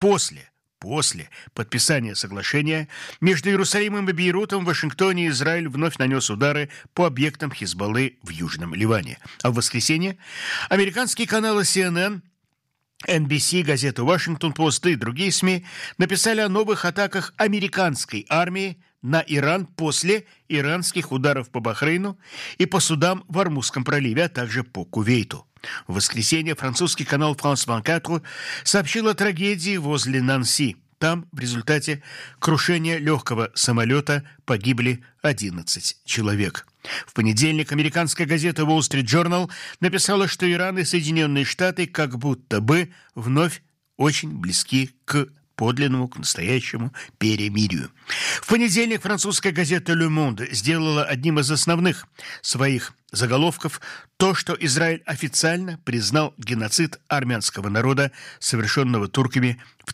После подписания соглашения между Иерусалимом и Бейрутом в Вашингтоне Израиль вновь нанес удары по объектам Хизбаллы в Южном Ливане. А в воскресенье американские каналы CNN, NBC, газета «Вашингтон-Пост» и другие СМИ написали о новых атаках американской армии на Иран после иранских ударов по Бахрейну и по судам в Ормузском проливе, а также по Кувейту. В воскресенье французский канал France 24 сообщил о трагедии возле Нанси. Там в результате крушения легкого самолета погибли 11 человек. В понедельник американская газета Wall Street Journal написала, что Иран и Соединенные Штаты как будто бы вновь очень близки к подлинному, к настоящему перемирию. В понедельник французская газета «Le Monde» сделала одним из основных своих заголовков то, что Израиль официально признал геноцид армянского народа, совершенного турками в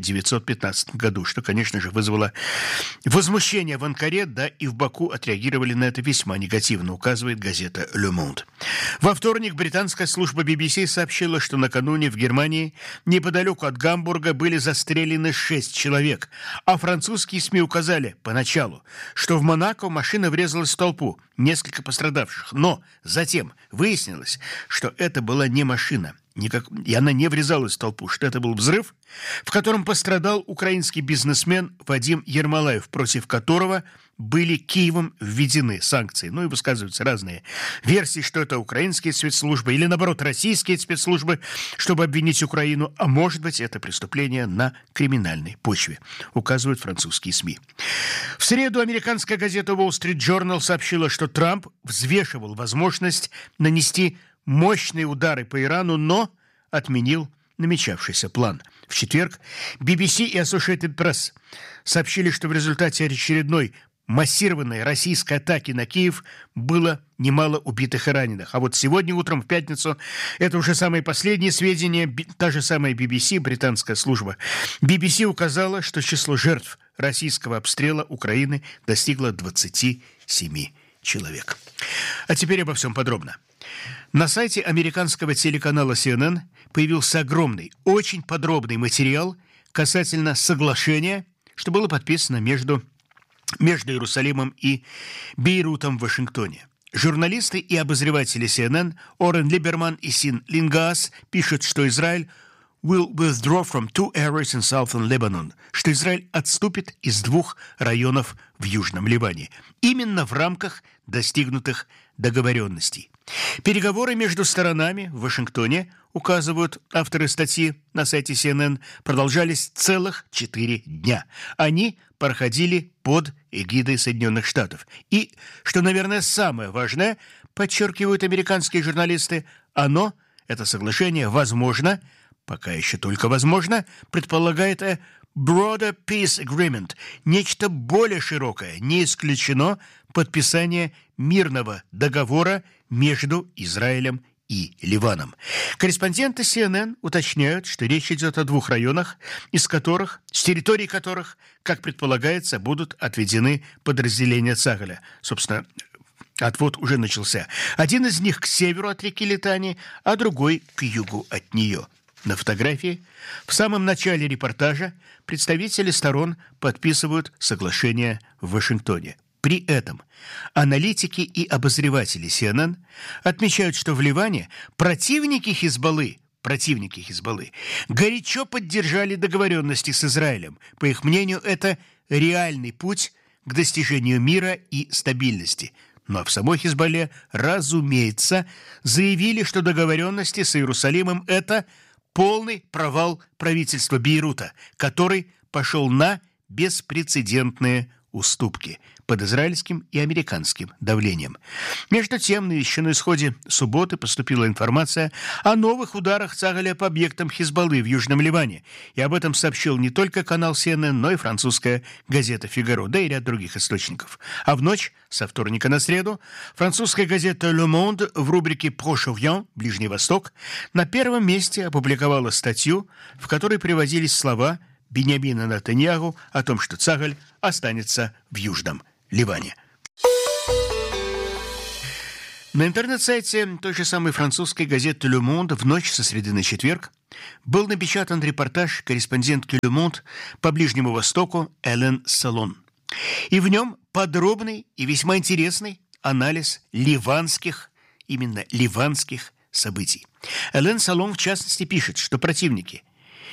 1915 году, что, конечно же, вызвало возмущение в Анкаре, да и в Баку отреагировали на это весьма негативно, указывает газета «Le Monde». Во вторник британская служба BBC сообщила, что накануне в Германии неподалеку от Гамбурга были застрелены 6 человек, а французские СМИ указали поначалу, что в Монако машина врезалась в толпу, несколько пострадавших, но затем выяснилось, что это была не машина, и она не врезалась в толпу, что это был взрыв, в котором пострадал украинский бизнесмен Вадим Ермолаев, против которого были Киевом введены санкции. Ну и высказываются разные версии, что это украинские спецслужбы или, наоборот, российские спецслужбы, чтобы обвинить Украину, а может быть, это преступление на криминальной почве, указывают французские СМИ. В среду американская газета Wall Street Journal сообщила, что Трамп взвешивал возможность нанести мощные удары по Ирану, но отменил намечавшийся план. В четверг BBC и Associated Press сообщили, что в результате очередной массированной российской атаки на Киев было немало убитых и раненых. А вот сегодня утром, в пятницу, это уже самые последние сведения, та же самая BBC, британская служба BBC указала, что число жертв российского обстрела Украины достигло 27 человек. А теперь обо всем подробно. На сайте американского телеканала CNN появился огромный, очень подробный материал касательно соглашения, что было подписано между Иерусалимом и Бейрутом в Вашингтоне. Журналисты и обозреватели CNN Орен Либерман и Син Лингаас пишут, что Израиль will withdraw from 2 areas in southern Lebanon, что Израиль отступит из 2 районов в Южном Ливане, именно в рамках достигнутых договоренностей. Переговоры между сторонами в Вашингтоне, указывают авторы статьи на сайте CNN, продолжались целых 4 дня. Они проходили под эгидой Соединенных Штатов. И, что, наверное, самое важное, подчеркивают американские журналисты, это соглашение, возможно, пока еще только возможно, предполагает broader peace agreement, нечто более широкое, не исключено подписание мирного договора между Израилем и Ливаном. Корреспонденты CNN уточняют, что речь идет о 2 районах, с территорий которых, как предполагается, будут отведены подразделения Цагаля. Собственно, отвод уже начался. Один из них к северу от реки Литани, а другой к югу от нее. На фотографии в самом начале репортажа представители сторон подписывают соглашение в Вашингтоне. При этом аналитики и обозреватели CNN отмечают, что в Ливане противники Хизбаллы горячо поддержали договоренности с Израилем. По их мнению, это реальный путь к достижению мира и стабильности. Но в самой Хизбалле, разумеется, заявили, что договоренности с Иерусалимом – это полный провал правительства Бейрута, который пошел на беспрецедентные уступки под израильским и американским давлением. Между тем, еще на исходе субботы поступила информация о новых ударах Цагаля по объектам Хизбаллы в Южном Ливане. И об этом сообщил не только канал CNN, но и французская газета «Фигаро», да и ряд других источников. А в ночь со вторника на среду французская газета «Le Monde» в рубрике «Proche-Orient» «Ближний Восток» на первом месте опубликовала статью, в которой приводились слова Биньямина Нетаньяху о том, что Цагаль останется в Южном Ливане. На интернет-сайте той же самой французской газеты «Le Monde» в ночь со среды на четверг был напечатан репортаж корреспондентки «Le Monde» по Ближнему Востоку Элен Салон. И в нем подробный и весьма интересный анализ именно ливанских событий. Элен Салон, в частности, пишет, что противники,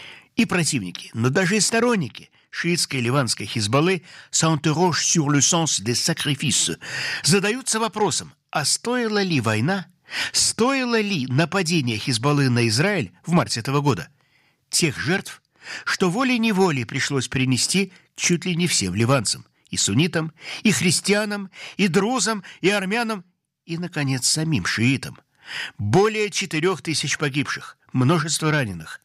но даже и сторонники шиитской ливанской Хизбаллы s'interrogent sur le sens des sacrifices, задаются вопросом, а стоила ли война, стоило ли нападение Хизбаллы на Израиль в марте этого года тех жертв, что волей-неволей пришлось принести чуть ли не всем ливанцам, и суннитам, и христианам, и друзам, и армянам, и, наконец, самим шиитам. Более 4000 погибших, множество раненых,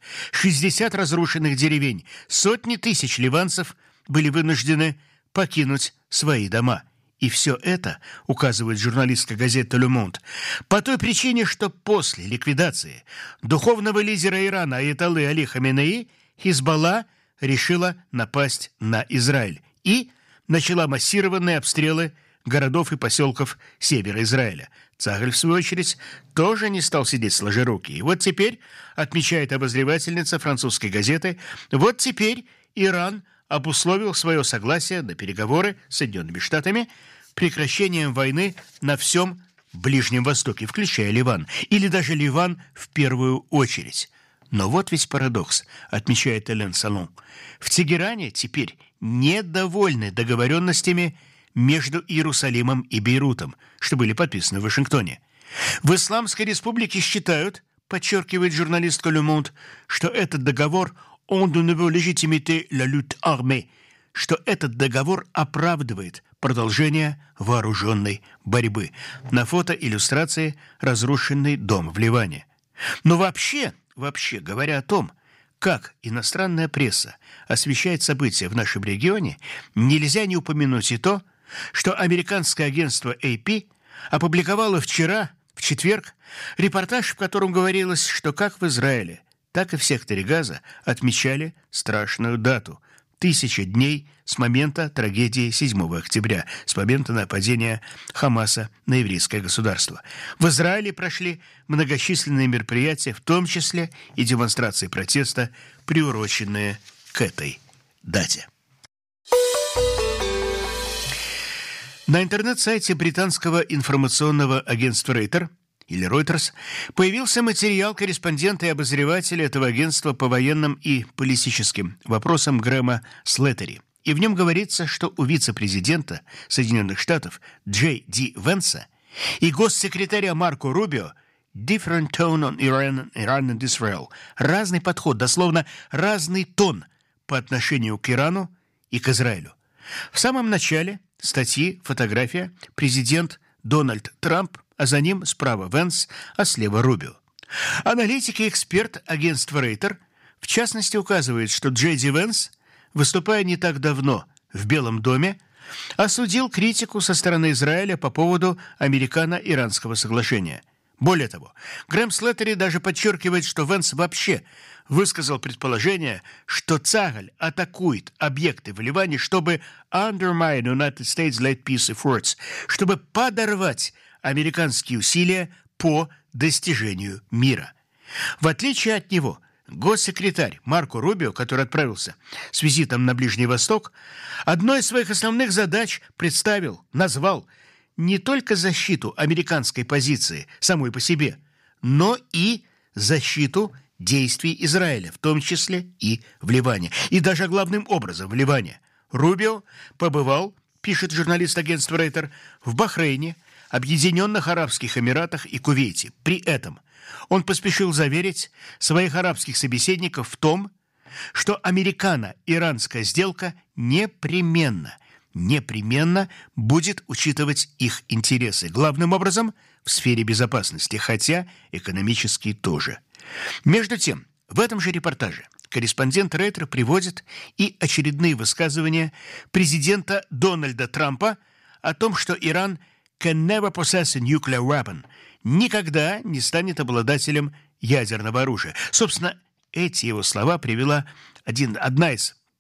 60 разрушенных деревень, сотни тысяч ливанцев были вынуждены покинуть свои дома. И все это, указывает журналистка газеты «Le Monde», по той причине, что после ликвидации духовного лидера Ирана аятоллы Али Хаминеи Хизбалла решила напасть на Израиль и начала массированные обстрелы городов и поселков севера Израиля. Цагаль, в свою очередь, тоже не стал сидеть сложа руки. И вот теперь, отмечает обозревательница французской газеты, вот теперь Иран обусловил свое согласие на переговоры с Соединенными Штатами прекращением войны на всем Ближнем Востоке, включая Ливан, или даже Ливан в первую очередь. Но вот весь парадокс, отмечает Элен Салон. В Тегеране теперь недовольны договоренностями между Иерусалимом и Бейрутом, что были подписаны в Вашингтоне. В Исламской Республике считают, подчеркивает журналистка Le Monde, что этот договор «on de nouveau légitimité la lutte armée», что этот договор оправдывает продолжение вооруженной борьбы. На фото иллюстрации разрушенный дом в Ливане. Но вообще говоря о том, как иностранная пресса освещает события в нашем регионе, нельзя не упомянуть и то, что американское агентство AP опубликовало вчера, в четверг, репортаж, в котором говорилось, что как в Израиле, так и в секторе Газа отмечали страшную дату – 1000 дней с момента трагедии 7 октября, с момента нападения Хамаса на еврейское государство. В Израиле прошли многочисленные мероприятия, в том числе и демонстрации протеста, приуроченные к этой дате. На интернет-сайте британского информационного агентства Reuters появился материал корреспондента и обозревателя этого агентства по военным и политическим вопросам Грэма Слеттери. И в нем говорится, что у вице-президента Соединенных Штатов Джей Ди Венса и госсекретаря Марко Рубио different tone on Iran and Israel. Разный подход, дословно разный тон по отношению к Ирану и к Израилю. В самом начале статьи фотография президент Дональд Трамп, а за ним справа Венс, а слева Рубио. Аналитик и эксперт агентства Рейтер в частности указывает, что Джей Ди Венс, выступая не так давно в Белом доме, осудил критику со стороны Израиля по поводу американо-иранского соглашения. Более того, Грэм Слеттери даже подчеркивает, что Венс вообще высказал предположение, что Цагаль атакует объекты в Ливане, чтобы undermine United States-led peace efforts, чтобы подорвать американские усилия по достижению мира. В отличие от него, госсекретарь Марко Рубио, который отправился с визитом на Ближний Восток, одной из своих основных задач назвал не только защиту американской позиции самой по себе, но и защиту действий Израиля, в том числе и в Ливане. И даже главным образом в Ливане. Рубио побывал, пишет журналист агентства Рейтер, в Бахрейне, Объединенных Арабских Эмиратах и Кувейте. При этом он поспешил заверить своих арабских собеседников в том, что американо-иранская сделка непременно будет учитывать их интересы, главным образом в сфере безопасности, хотя экономические тоже. Между тем, в этом же репортаже корреспондент Рейтер приводит и очередные высказывания президента Дональда Трампа о том, что Иран can never possess a nuclear weapon, никогда не станет обладателем ядерного оружия. Собственно, эти его слова привела одна из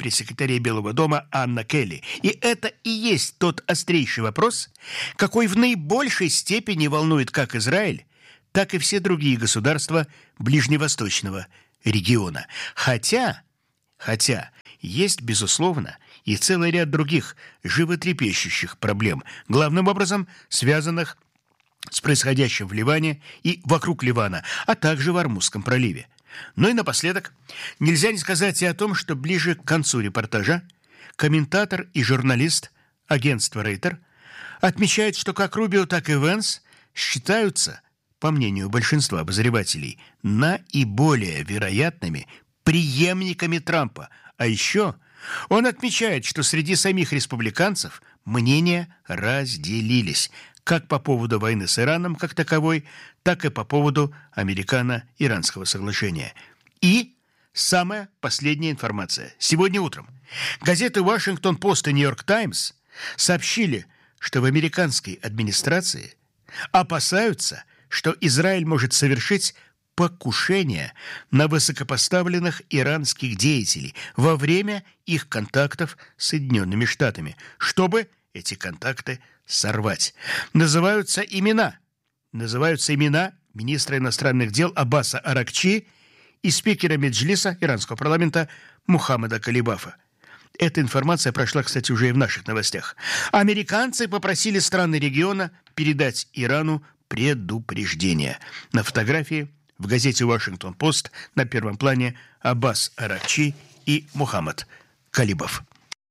пресс-секретаря Белого дома Анна Келли. И это и есть тот острейший вопрос, какой в наибольшей степени волнует как Израиль, так и все другие государства ближневосточного региона. Хотя есть, безусловно, и целый ряд других животрепещущих проблем, главным образом связанных с происходящим в Ливане и вокруг Ливана, а также в Ормузском проливе. Ну и напоследок, нельзя не сказать и о том, что ближе к концу репортажа комментатор и журналист агентства Рейтер отмечает, что как Рубио, так и Венс считаются, по мнению большинства обозревателей, наиболее вероятными преемниками Трампа. А еще он отмечает, что среди самих республиканцев мнения разделились как по поводу войны с Ираном как таковой, так и по поводу американо-иранского соглашения. И самая последняя информация. Сегодня утром газеты «Вашингтон-Пост» и «Нью-Йорк Таймс» сообщили, что в американской администрации опасаются, что Израиль может совершить покушение на высокопоставленных иранских деятелей во время их контактов с Соединенными Штатами, чтобы эти контакты сорвать. Называются имена министра иностранных дел Аббаса Аракчи и спикера Меджлиса иранского парламента Мухаммада Калибафа. Эта информация прошла, кстати, уже и в наших новостях. Американцы попросили страны региона передать Ирану предупреждение. На фотографии в газете «Вашингтон-Пост» на первом плане Аббас Аракчи и Мухаммад Калибаф.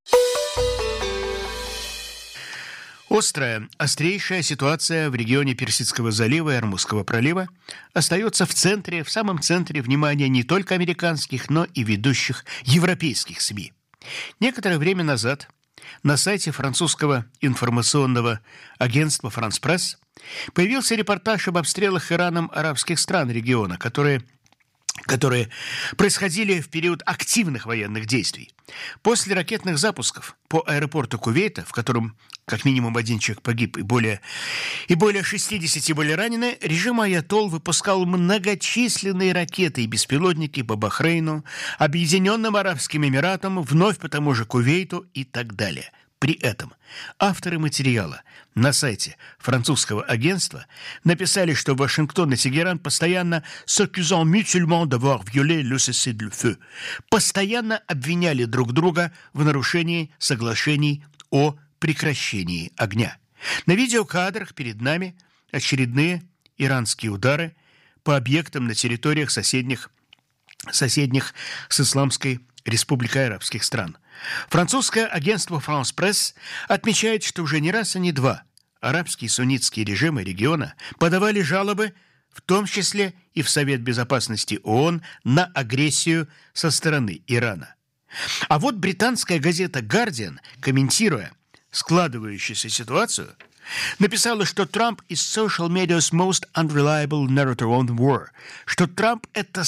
Острейшая ситуация в регионе Персидского залива и Ормузского пролива остается в самом центре внимания не только американских, но и ведущих европейских СМИ. Некоторое время назад на сайте французского информационного агентства «Франс Пресс» появился репортаж об обстрелах Ираном арабских стран региона, которые происходили в период активных военных действий. После ракетных запусков по аэропорту Кувейта, в котором как минимум один человек погиб и более 60 были ранены, режим Аятолл выпускал многочисленные ракеты и беспилотники по Бахрейну, Объединенным Арабским Эмиратам, вновь по тому же Кувейту и так далее. При этом авторы материала на сайте французского агентства написали, что Вашингтон и Тегеран постоянно s'accusant mutuellement d'avoir violé le cessez-le-feu, постоянно обвиняли друг друга в нарушении соглашений о прекращении огня. На видеокадрах перед нами очередные иранские удары по объектам на территориях соседних с Исламской Республикой арабских стран. Французское агентство «Франс Пресс» отмечает, что уже не раз и не два арабские суннитские режимы региона подавали жалобы, в том числе и в Совет Безопасности ООН, на агрессию со стороны Ирана. А вот британская газета «Гардиан», комментируя складывающуюся ситуацию, написала, что Трамп is social media's most unreliable narrator on the war, что Трамп – это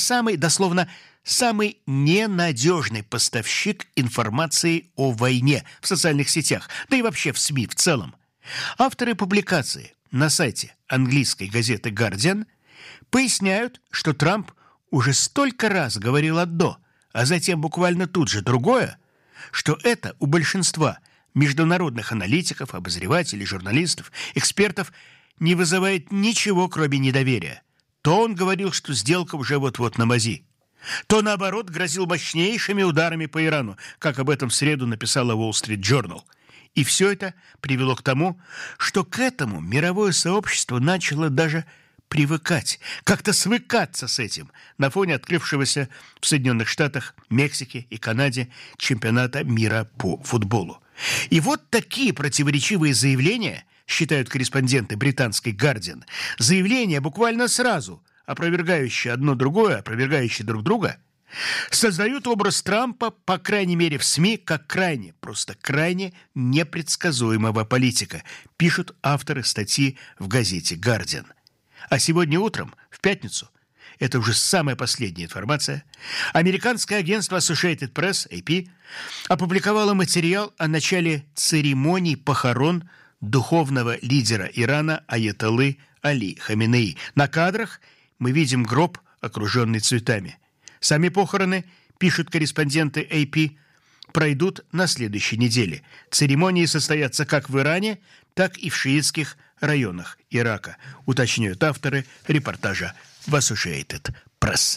самый ненадежный поставщик информации о войне в социальных сетях, да и вообще в СМИ в целом. Авторы публикации на сайте английской газеты «Гардиан» поясняют, что Трамп уже столько раз говорил одно, а затем буквально тут же другое, что это у большинства международных аналитиков, обозревателей, журналистов, экспертов не вызывает ничего, кроме недоверия. То он говорил, что сделка уже вот-вот на мази, то, наоборот, грозил мощнейшими ударами по Ирану, как об этом в среду написала Wall Street Journal. И все это привело к тому, что к этому мировое сообщество начало даже привыкать, как-то свыкаться с этим на фоне открывшегося в Соединенных Штатах, Мексике и Канаде чемпионата мира по футболу. И вот такие противоречивые заявления, считают корреспонденты британской «Гардиан», заявления буквально сразу опровергающие одно другое, опровергающие друг друга, создают образ Трампа, по крайней мере в СМИ, как крайне непредсказуемого политика, пишут авторы статьи в газете «Гардиан». А сегодня утром, в пятницу, это уже самая последняя информация, американское агентство Associated Press, AP, опубликовало материал о начале церемонии похорон духовного лидера Ирана аятоллы Али Хаминеи. На кадрах мы видим гроб, окруженный цветами. Сами похороны, пишут корреспонденты AP, пройдут на следующей неделе. Церемонии состоятся как в Иране, так и в шиитских районах Ирака, уточняют авторы репортажа в Associated Press.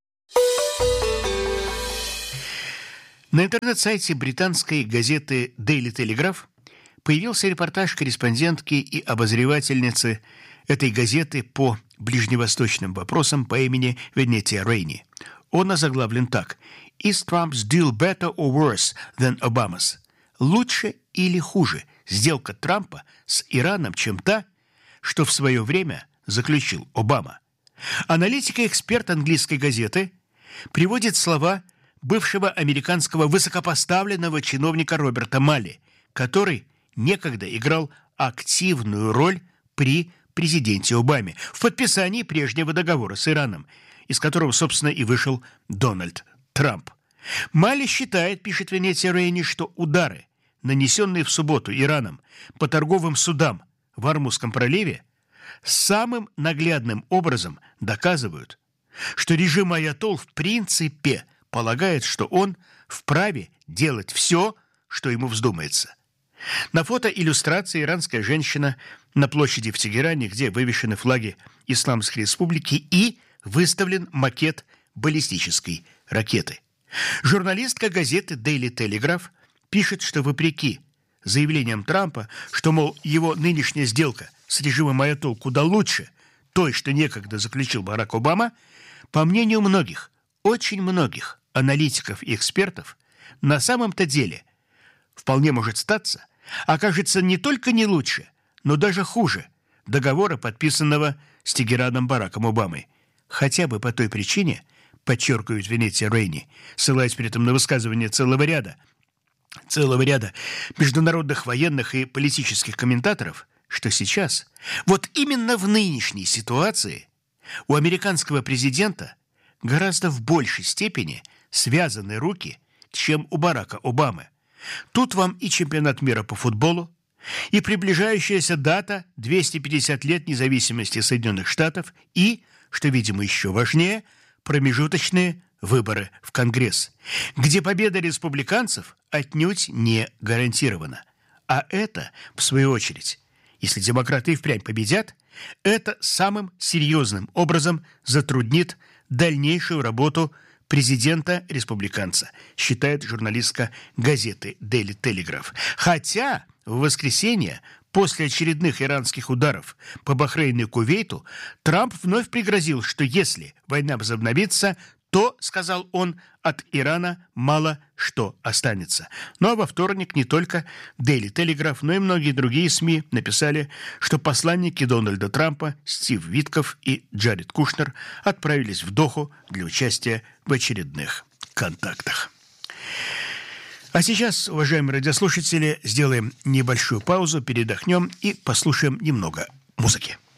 На интернет-сайте британской газеты Daily Telegraph появился репортаж корреспондентки и обозревательницы этой газеты по ближневосточным вопросам по имени Венетия Рейни. Он озаглавлен так: «Is Trump's deal better or worse than Obama's?» Лучше или хуже сделка Трампа с Ираном, чем та, что в свое время заключил Обама. Аналитик и эксперт английской газеты приводит слова бывшего американского высокопоставленного чиновника Роберта Малли, который некогда играл активную роль при президенте Обаме в подписании прежнего договора с Ираном, из которого, собственно, и вышел Дональд Трамп. Малли считает, пишет Венетия Рейни, что удары, нанесенные в субботу Ираном по торговым судам в Ормузском проливе, самым наглядным образом доказывают, что режим аятолл в принципе полагает, что он вправе делать все, что ему вздумается. На фото иллюстрации иранская женщина на площади в Тегеране, где вывешены флаги Исламской Республики и выставлен макет баллистической ракеты. Журналистка газеты Daily Telegraph пишет, что вопреки заявлениям Трампа, что, мол, его нынешняя сделка с режимом аятолл куда лучше той, что некогда заключил Барак Обама, по мнению многих, очень многих аналитиков и экспертов, на самом-то деле вполне может статься, окажется не только не лучше, но даже хуже договора, подписанного с Тегераном Бараком Обамой. Хотя бы по той причине, подчеркивает Венетия Рейни, ссылаясь при этом на высказывания целого ряда международных военных и политических комментаторов, что сейчас, вот именно в нынешней ситуации, у американского президента гораздо в большей степени связаны руки, чем у Барака Обамы. Тут вам и чемпионат мира по футболу, и приближающаяся дата 250 лет независимости Соединенных Штатов, и, что, видимо, еще важнее, промежуточные выборы в Конгресс, где победа республиканцев отнюдь не гарантирована. А это, в свою очередь, если демократы и впрямь победят, это самым серьезным образом затруднит дальнейшую работу президента-республиканца, считает журналистка газеты Daily Telegraph. Хотя в воскресенье, после очередных иранских ударов по Бахрейну и Кувейту, Трамп вновь пригрозил, что если война возобновится, то, сказал он, от Ирана мало что останется. Ну а во вторник не только Daily Telegraph, но и многие другие СМИ написали, что посланники Дональда Трампа Стив Витков и Джаред Кушнер отправились в Доху для участия в очередных контактах. А сейчас, уважаемые радиослушатели, сделаем небольшую паузу, передохнем и послушаем немного музыки.